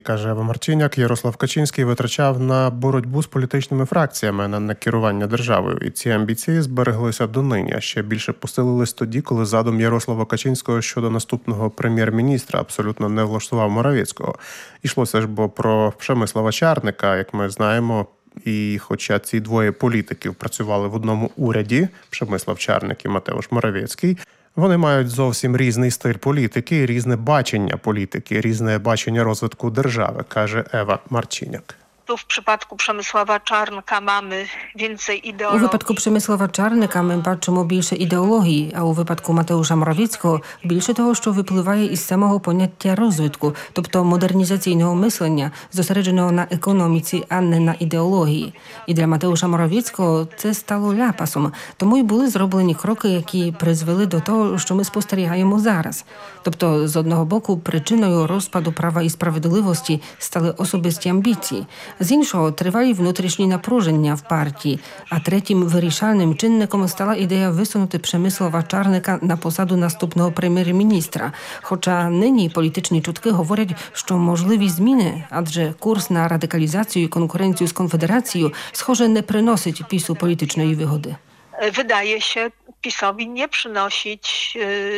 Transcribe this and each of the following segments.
Каже Ева Марчиняк, Ярослав Качинський витрачав на боротьбу з політичними фракціями, на керування державою. І ці амбіції збереглися донині, а ще більше посилились тоді, коли задум Ярослава Качинського щодо наступного прем'єр-міністра абсолютно не влаштував Моравецького. Йшлося ж бо про Przemysława Czarnka, як ми знаємо. І хоча ці двоє політиків працювали в одному уряді, Przemysław Czarnek і Матеуш Моравецький, вони мають зовсім різний стиль політики, різне бачення політики, різне бачення розвитку держави, каже Ева Марчиняк. W przypadku Przemysława Czarnka mamy więcej У випадку Przemysława Czarnka ми бачимо більше ідеології, а у випадку Матеуша Моравецького – більше того, що випливає із самого поняття розвитку, тобто модернізаційного мислення, зосередженого на економіці, а не на ідеології. І для Матеуша Моравецького це стало ляпасом, тому й були зроблені кроки, які призвели до того, що ми спостерігаємо зараз. Тобто, з одного боку, причиною розпаду права і справедливості стали особисті амбіції, з іншого – тривалі внутрішні напруження в партії, а третім вирішальним чинником стала ідея висунути Przemysława Czarnka на посаду наступного прем'єр-міністра. Хоча нині політичні чутки говорять, що можливі зміни, адже курс на радикалізацію і конкуренцію з Конфедерацією, схоже, не приносить PiS-u політичної вигоди. Wydaje się PiS-owi nie przynosić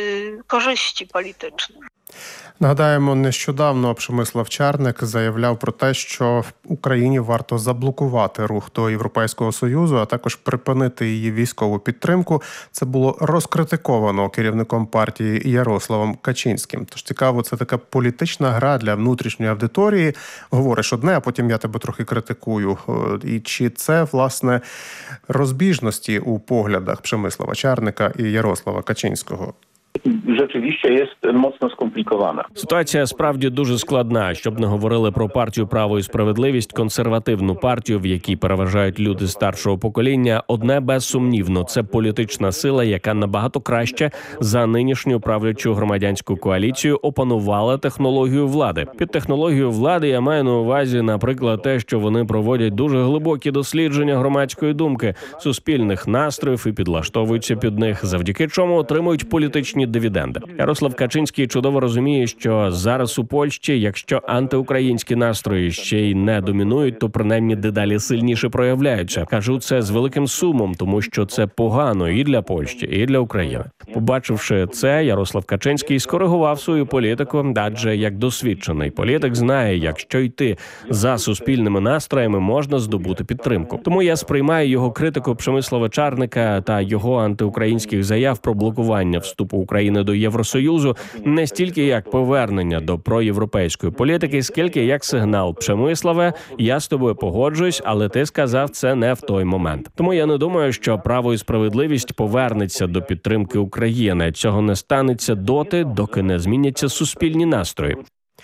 korzyści politycznych. Нагадаємо, нещодавно Przemysław Czarnek заявляв про те, що в Україні варто заблокувати рух до Європейського Союзу, а також припинити її військову підтримку. Це було розкритиковано керівником партії Ярославом Качинським. Тож цікаво, це така політична гра для внутрішньої аудиторії. Говориш одне, а потім я тебе трохи критикую. І чи це, власне, розбіжності у поглядах Przemysława Czarnka і Ярослава Качинського? Rzeczywiście jest mocno skomplikowana. Ситуація справді дуже складна. Щоб не говорили про партію «Право і справедливість», консервативну партію, в якій переважають люди старшого покоління, одне безсумнівно – це політична сила, яка набагато краще за нинішню правлячу громадянську коаліцію опанувала технологію влади. Під технологією влади я маю на увазі, наприклад, те, що вони проводять дуже глибокі дослідження громадської думки, суспільних настроїв і підлаштовуються під них, завдяки чому отримують політичні дивіденди. Ярослав Качинський чудово розуміє, що зараз у Польщі, якщо антиукраїнські настрої ще й не домінують, то принаймні дедалі сильніше проявляються. Кажу це з великим сумом, тому що це погано і для Польщі, і для України. Побачивши це, Ярослав Качинський скоригував свою політику, адже як досвідчений політик знає, якщо йти за суспільними настроями, можна здобути підтримку. Тому я сприймаю його критику Przemysława Czarnka та його антиукраїнських заяв про блокування вступу України до Євросоюзу не стільки як повернення до проєвропейської політики, скільки як сигнал: Przemysławie, я з тобою погоджуюсь, але ти сказав це не в той момент. Тому я не думаю, що «Право і справедливість» повернеться до підтримки України. Цього не станеться доти, доки не зміняться суспільні настрої.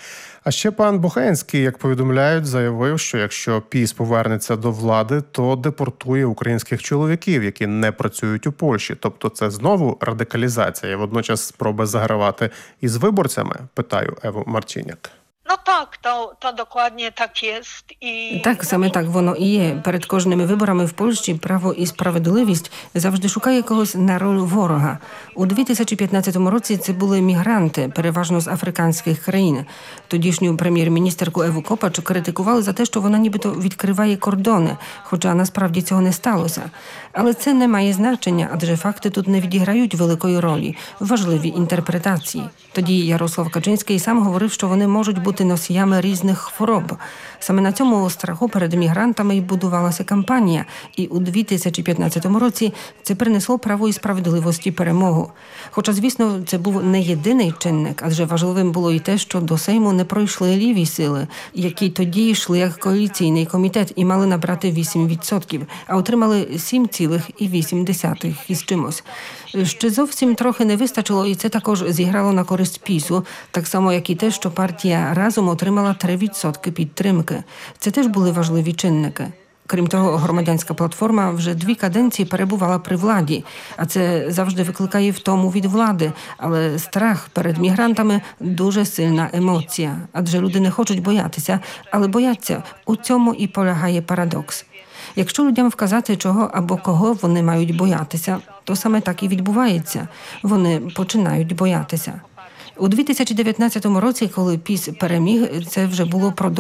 А ще пан Бухенський, як повідомляють, заявив, що якщо PiS повернеться до влади, то депортує українських чоловіків, які не працюють у Польщі. Тобто це знову радикалізація і водночас спроба загравати із виборцями, питаю Еву Марчиняк. No tak, to dokładnie tak jest. Так, саме так воно і є. Перед кожними виборами в Польщі «Право і справедливість» завжди шукає когось на роль ворога. У 2015 році це були мігранти, переважно з африканських країн. Тодішню прем'єр-міністерку Еву Копач критикували за те, що вона нібито відкриває кордони, хоча насправді цього не сталося. Але це не має значення, адже факти тут не відіграють великої ролі, важливі інтерпретації. Тоді Ярослав Качинський сам говорив, що вони можуть бути носіями різних хвороб. Саме на цьому страху перед мігрантами й будувалася кампанія, і у 2015 році це принесло «Право і справедливості» перемогу. Хоча, звісно, це був не єдиний чинник, адже важливим було і те, що до Сейму не пройшли ліві сили, які тоді йшли як коаліційний комітет і мали набрати 8%, а отримали 7,8% із чимось. Ще зовсім трохи не вистачило, і це також зіграло на користь PiS-у, так само, як і те, що партія «Разом» отримала 3% підтримки. Це теж були важливі чинники. Крім того, громадянська платформа вже 2 каденції перебувала при владі, а це завжди викликає втому від влади. Але страх перед мігрантами – дуже сильна емоція, адже люди не хочуть боятися, але бояться. У цьому і полягає парадокс. Якщо людям вказати, чого або кого вони мають боятися, то саме так і відбувається. Вони починають боятися. У 2019 році, коли ПіС переміг, це вже було